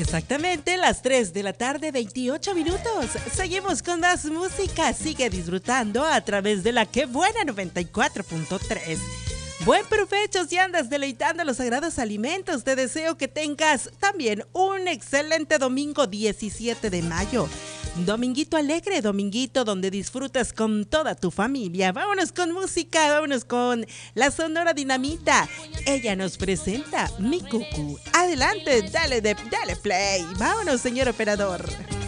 Exactamente, las 3 de la tarde, 28 minutos. Seguimos con más música. Sigue disfrutando a través de la Que Buena 94.3. Buen provecho si andas deleitando los sagrados alimentos. Te deseo que tengas también un excelente domingo 17 de mayo. Dominguito alegre, dominguito donde disfrutas con toda tu familia. Vámonos con música, vámonos con la Sonora Dinamita. Ella nos presenta Mi Cucu. Adelante, dale play. Vámonos, señor operador.